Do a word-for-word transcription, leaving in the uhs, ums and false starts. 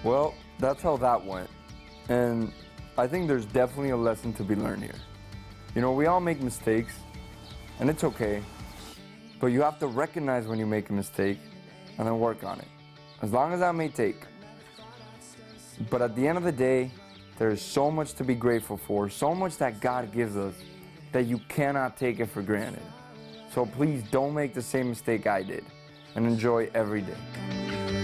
Well, that's how that went. And I think there's definitely a lesson to be learned here. You know, we all make mistakes, and it's okay. But you have to recognize when you make a mistake and then work on it, as long as that may take. But at the end of the day, there's so much to be grateful for, so much that God gives us that you cannot take it for granted. So please don't make the same mistake I did, and enjoy every day.